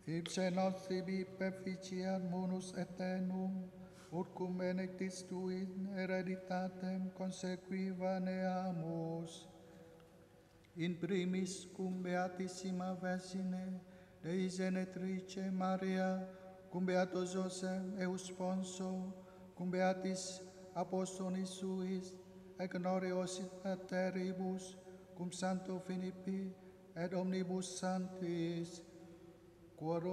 Ipse nos tibi perficiat munus eternum, ut cum benedictis tui hereditatem consequiva neamus. In primis cum Beatissima Vergine, Dei Genetrice Maria, cum Beato Joseph eus sponso, cum Beatis Apostolis suis, et glorios teribus, cum Sancto Philippi, et omnibus sanctis, quorum